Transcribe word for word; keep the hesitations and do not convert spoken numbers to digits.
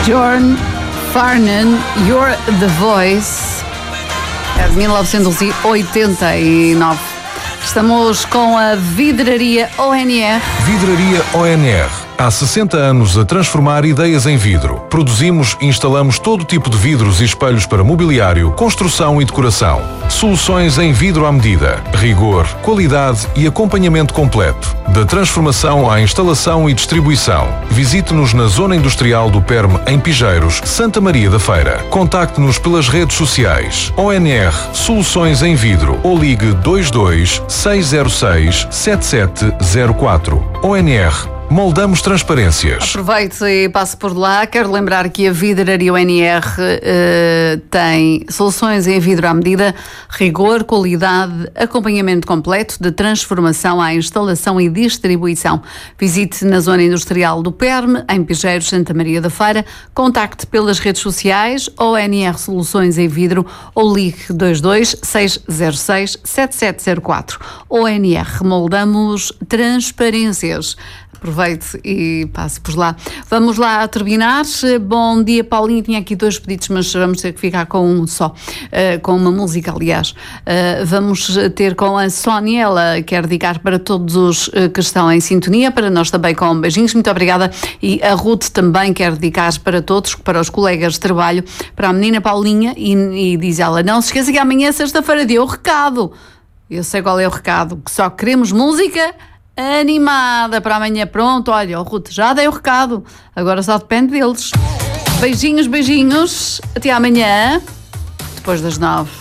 John Farnan, You're the Voice, é de mil novecentos e oitenta e nove. Estamos com a Vidraria O N R. Vidraria O N R. Há sessenta anos a transformar ideias em vidro. Produzimos e instalamos todo tipo de vidros e espelhos para mobiliário, construção e decoração. Soluções em vidro à medida, rigor, qualidade e acompanhamento completo. Da transformação à instalação e distribuição. Visite-nos na Zona Industrial do Perme, em Pijeiros, Santa Maria da Feira. Contacte-nos pelas redes sociais. O N R Soluções em Vidro ou ligue dois dois seis zero seis sete sete zero quatro. O N R. Moldamos transparências. Aproveite e passe por lá. Quero lembrar que a Vidraria O N R uh, tem soluções em vidro à medida, rigor, qualidade, acompanhamento completo de transformação à instalação e distribuição. Visite na Zona Industrial do Perme, em Pijeiros, Santa Maria da Feira. Contacte pelas redes sociais O N R Soluções em Vidro ou ligue dois dois seis zero seis sete sete zero quatro. O N R. Moldamos transparências. Aproveite e passe por lá. Vamos lá terminar. Bom dia, Paulinho. Tinha aqui dois pedidos, mas vamos ter que ficar com um só. Uh, com uma música, aliás. Uh, vamos ter com a Sónia. Ela quer dedicar para todos os uh, que estão em sintonia. Para nós também com beijinhos. Muito obrigada. E a Ruth também quer dedicar para todos, para os colegas de trabalho, para a menina Paulinha. E, e diz ela, não se esqueça que amanhã é sexta-feira, deu o recado. Eu sei qual é o recado. Que só queremos música animada para amanhã. Pronto, olha, o Ruth já dei o recado, agora só depende deles. Beijinhos, beijinhos, até amanhã, depois das nove.